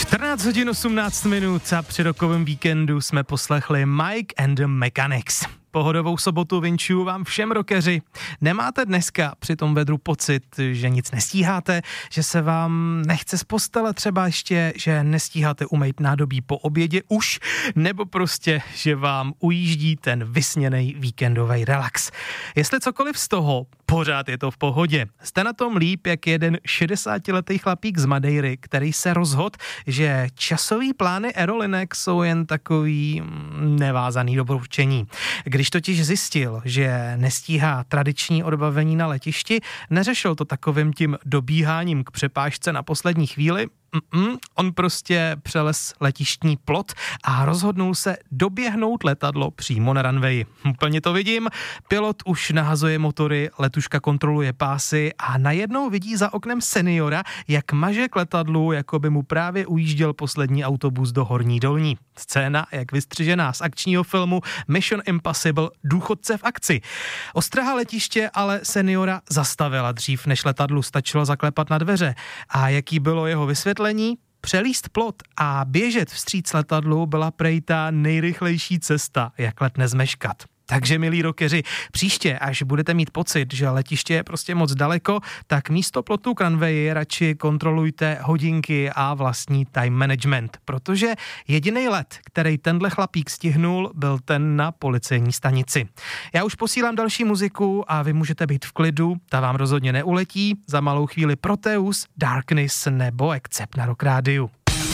14 hodin 18 minut a při rokovém víkendu jsme poslechli Mike and the Mechanics. Pohodovou sobotu vinčuju vám všem rockeři. Nemáte dneska při tom vedru pocit, že nic nestíháte, že se vám nechce z postele třeba ještě, že nestíháte umýt nádobí po obědě už, nebo prostě, že vám ujíždí ten vysněnej víkendový relax. Jestli cokoliv z toho, pořád je to v pohodě. Jste na tom líp, jak jeden 60letý chlapík z Madeiry, který se rozhodl, že časový plány aerolinek jsou jen takový nevázaný doporučení. Když totiž zjistil, že nestíhá tradiční odbavení na letišti, neřešil to takovým tím dobíháním k přepážce na poslední chvíli. On prostě přelez letištní plot a rozhodnul se doběhnout letadlo přímo na runwayi. Úplně to vidím, pilot už nahazuje motory, letuška kontroluje pásy a najednou vidí za oknem seniora, jak maže k letadlu, jako by mu právě ujížděl poslední autobus do Horní Dolní. Scéna, jak vystřižená z akčního filmu Mission Impossible, důchodce v akci. Ostraha letiště ale seniora zastavila dřív, než letadlu stačilo zaklepat na dveře. A jaký bylo jeho vysvětlení? Přelíst plot a běžet vstříc letadlu byla prej ta nejrychlejší cesta, jak let nezmeškat. Takže, milí rockeři, příště, až budete mít pocit, že letiště je prostě moc daleko, tak místo plotu k runwayi radši kontrolujte hodinky a vlastní time management, protože jediný let, který tenhle chlapík stihnul, byl ten na policejní stanici. Já už posílám další muziku a vy můžete být v klidu, ta vám rozhodně neuletí, za malou chvíli Proteus, Darkness nebo Accept na Rock Rádiu.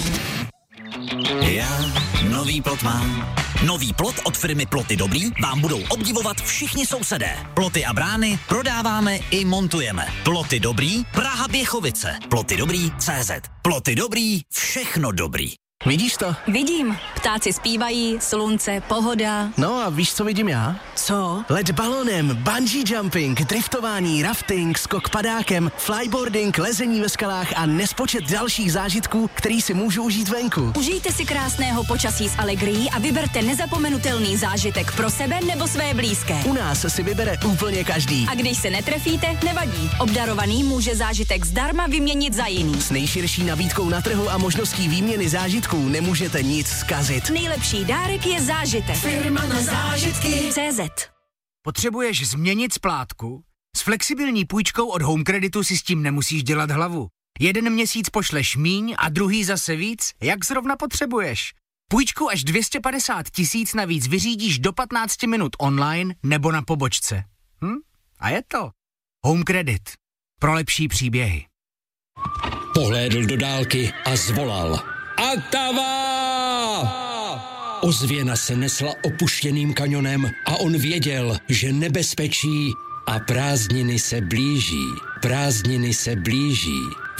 Já nový plot mám. Nový plot od firmy Ploty Dobrý vám budou obdivovat všichni sousedé. Ploty a brány prodáváme i montujeme. Ploty Dobrý, Praha Běchovice. Ploty Dobrý CZ. Ploty Dobrý, všechno dobrý. Vidíš to? Vidím. Ptáci zpívají, slunce, pohoda. No a víš, co vidím já? Co? Let balonem, bungee jumping, driftování, rafting, skok padákem, flyboarding, lezení ve skalách a nespočet dalších zážitků, který si můžu užít venku. Užijte si krásného počasí s Allegrií a vyberte nezapomenutelný zážitek pro sebe nebo své blízké. U nás si vybere úplně každý. A když se netrefíte, nevadí. Obdarovaný může zážitek zdarma vyměnit za jiný. S nejširší nabídkou na trhu a možností výměny zážitků nemůžete nic zkazit. Nejlepší dárek je zážitek. Firma na zážitky. CZ. Potřebuješ změnit splátku? S flexibilní půjčkou od Home Creditu si s tím nemusíš dělat hlavu. Jeden měsíc pošleš míň a druhý zase víc, jak zrovna potřebuješ. Půjčku až 250 000 navíc vyřídíš do 15 minut online nebo na pobočce. A je to Home Credit. Pro lepší příběhy. Pohlédl do dálky a zvolal. Atava! Ozvěna se nesla opuštěným kanionem a on věděl, že nebezpečí a prázdniny se blíží. Prázdniny se blíží.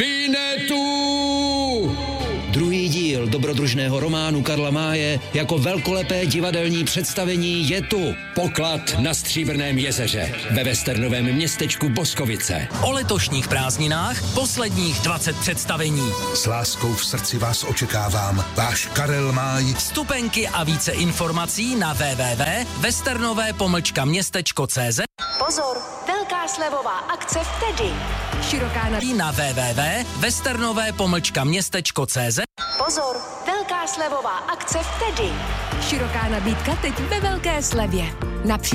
Vinetu! Druhý díl dobrodružného románu Karla Máje jako velkolepé divadelní představení je tu. Poklad na Stříbrném jezeře ve westernovém městečku Boskovice. O letošních prázdninách posledních 20 představení. S láskou v srdci vás očekávám. Váš Karel Máj. Vstupenky a více informací na www.westernové-městečko.cz. Pozor, velká slevová akce v Tedy. Široká Na www.westernové-městečko.cz. Pozor, velká slevová akce v Tedy. Široká nabídka teď ve velké slevě. Například